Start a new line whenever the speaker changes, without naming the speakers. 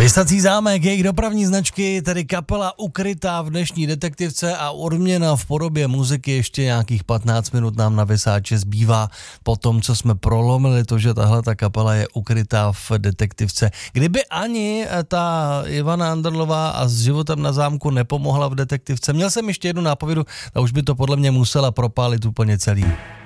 Vystací zámek, jejich dopravní značky, tedy kapela ukrytá v dnešní detektivce a odměna v podobě muziky ještě nějakých 15 minut nám na Vysáče zbývá po tom, co jsme prolomili to, že tahle ta kapela je ukrytá v detektivce. Kdyby ani ta Ivana Anderlová a s životem na zámku nepomohla v detektivce, měl jsem ještě jednu nápovědu a už by to podle mě musela propálit úplně celý.